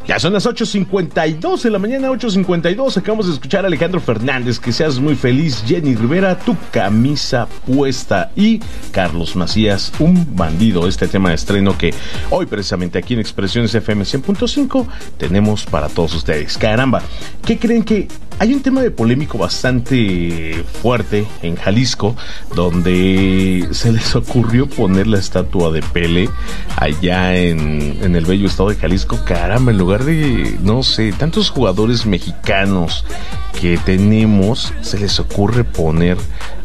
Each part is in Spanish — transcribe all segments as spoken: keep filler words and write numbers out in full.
Ya son las ocho cincuenta y dos de la mañana, ocho cincuenta y dos. Acabamos de escuchar a Alejandro Fernández, Que seas muy feliz. Jenny Rivera, Tu camisa puesta. Y Carlos Macías, Un bandido. Este tema de estreno que hoy precisamente aquí en Expresiones F M cien punto cinco tenemos para todos ustedes. Caramba, ¿qué creen? Que hay un tema de polémico bastante fuerte en Jalisco, donde se les ocurrió poner la estatua de Pelé allá en, en el bello estado de Jalisco. Caramba, en lugar de, no sé, tantos jugadores mexicanos que tenemos, se les ocurre poner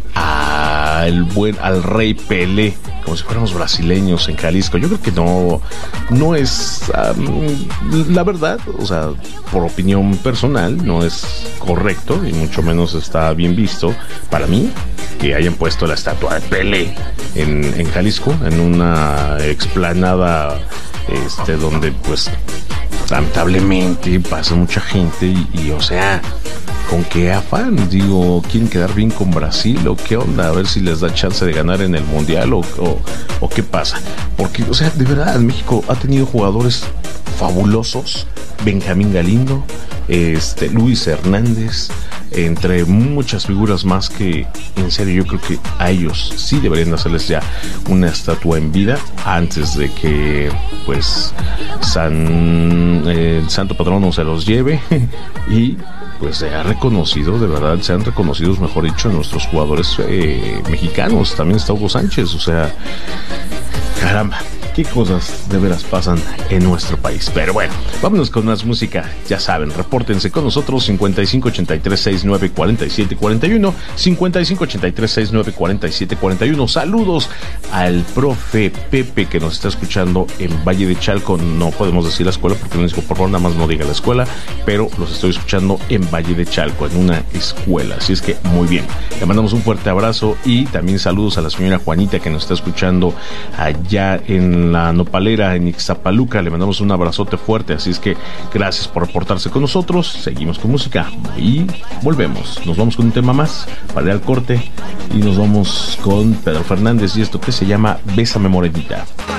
al buen, al rey Pelé, como si fuéramos brasileños en Jalisco. Yo creo que no, no es, um, la verdad, o sea, por opinión personal, no es correcto y mucho menos está bien visto para mí que hayan puesto la estatua de Pelé en, en Jalisco, en una explanada, este, donde pues lamentablemente pasa mucha gente y, y o sea, ¿con qué afán? Digo, ¿quieren quedar bien con Brasil o qué onda? A ver si les da chance de ganar en el Mundial o, o, o qué pasa. Porque, o sea, de verdad, México ha tenido jugadores fabulosos. Benjamín Galindo, este, Luis Hernández, entre muchas figuras más que, en serio, yo creo que a ellos sí deberían hacerles ya una estatua en vida antes de que, pues, San, eh, el santo patrono se los lleve y pues se ha reconocido, de verdad, se han reconocido, mejor dicho, nuestros jugadores eh, mexicanos. También está Hugo Sánchez, o sea, caramba, qué cosas de veras pasan en nuestro país. Pero bueno, vámonos con más música. Ya saben, repórtense con nosotros cincuenta y cinco ochenta y tres sesenta y nueve cuarenta y siete cuarenta y uno, cincuenta y cinco ochenta y tres sesenta y nueve cuarenta y siete cuarenta y uno. Saludos al profe Pepe que nos está escuchando en Valle de Chalco. No podemos decir la escuela porque no dijo, por favor, nada más no diga la escuela, pero los estoy escuchando en Valle de Chalco, en una escuela. Así es que muy bien, le mandamos un fuerte abrazo y también saludos a la señora Juanita que nos está escuchando allá en la Nopalera, en Ixtapaluca. Le mandamos un abrazote fuerte, así es que gracias por reportarse con nosotros. Seguimos con música y volvemos. Nos vamos con un tema más para ir al corte y nos vamos con Pedro Fernández y esto que se llama Bésame Morenita.